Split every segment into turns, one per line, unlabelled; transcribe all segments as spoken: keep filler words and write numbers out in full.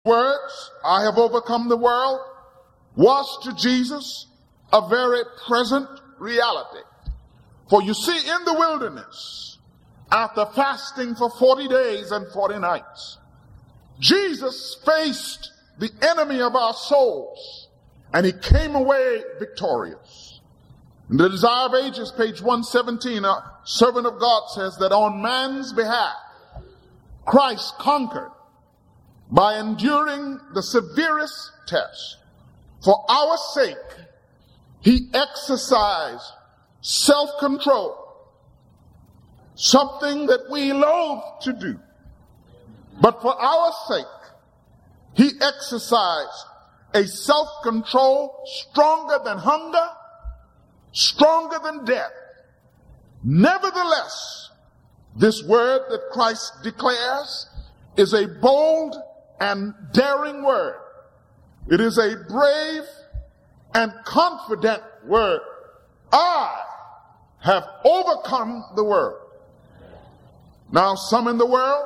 Words, I have overcome the world, was to Jesus a very present reality. For you see, in the wilderness, after fasting for forty days and forty nights, Jesus faced the enemy of our souls, and he came away victorious. In the Desire of Ages, page one seventeen, a servant of God says that on man's behalf, Christ conquered by enduring the severest test. For our sake, he exercised self-control, something that we loathe to do. But for our sake, he exercised a self-control stronger than hunger, stronger than death. Nevertheless, this word that Christ declares is a bold and daring word. It is a brave and confident word. I have overcome the world. Now, some in the world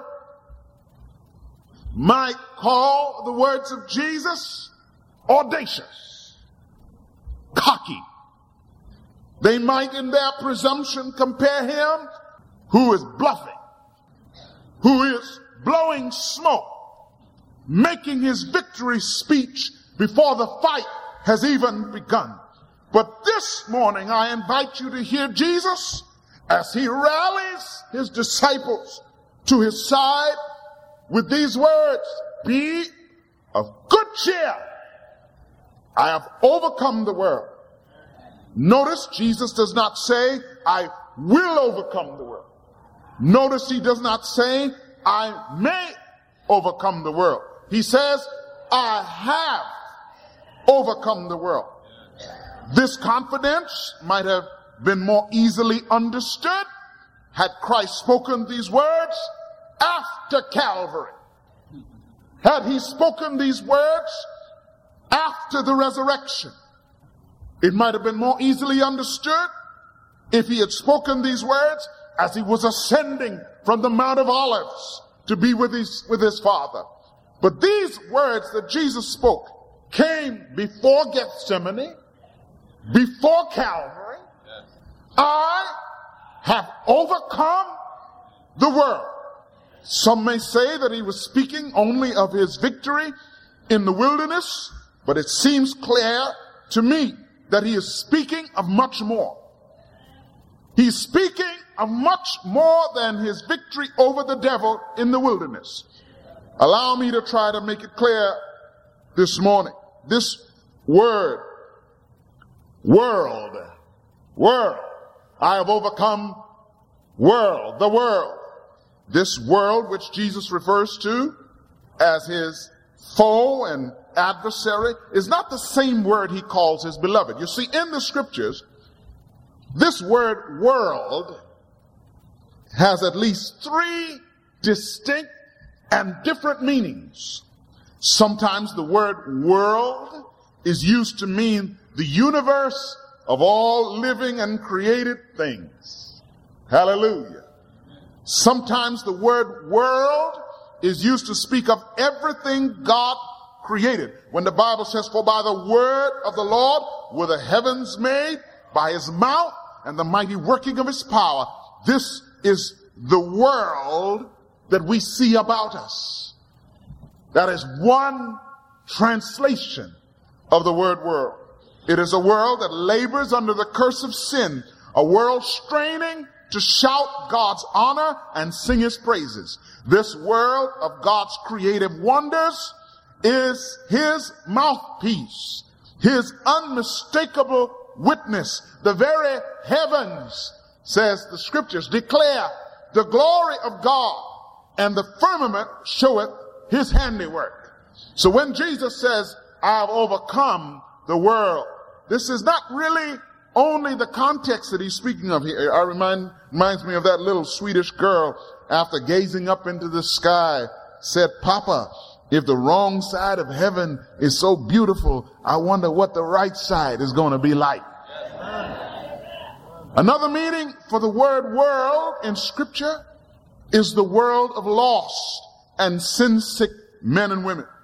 might call the words of Jesus audacious, cocky. They might, in their presumption, compare him, who is bluffing, who is blowing smoke, making his victory speech before the fight has even begun. But this morning I invite you to hear Jesus as he rallies his disciples to his side with these words: be of good cheer. I have overcome the world. Notice Jesus does not say, I will overcome the world. Notice he does not say, I may overcome the world. He says, I have overcome the world. This confidence might have been more easily understood had Christ spoken these words after Calvary. Had he spoken these words after the resurrection, it might have been more easily understood if he had spoken these words as he was ascending from the Mount of Olives to be with his, with his Father. But these words that Jesus spoke came before Gethsemane, before Calvary. I have overcome the world. Some may say that he was speaking only of his victory in the wilderness, but it seems clear to me that he is speaking of much more. He's speaking of much more than his victory over the devil in the wilderness. Allow me to try to make it clear this morning. This word, world, world, I have overcome world, the world. This world which Jesus refers to as his foe and adversary is not the same word he calls his beloved. You see, in the scriptures, this word world has at least three distinct and different meanings. Sometimes the word world is used to mean the universe of all living and created things. Hallelujah. Sometimes the word world is used to speak of everything God created. When the Bible says, for by the word of the Lord were the heavens made, by his mouth and the mighty working of his power. This is the world that we see about us. That is one translation of the word world. It is a world that labors under the curse of sin, a world straining to shout God's honor and sing his praises. This world of God's creative wonders is his mouthpiece, his unmistakable witness. The very heavens, says the scriptures, declare the glory of God, and the firmament showeth his handiwork. So when Jesus says, I have overcome the world, this is not really only the context that he's speaking of here. I remind, reminds me of that little Swedish girl, after gazing up into the sky, said, Papa, if the wrong side of heaven is so beautiful, I wonder what the right side is going to be like. Another meaning for the word world in scripture is the world of lost and sin-sick men and women.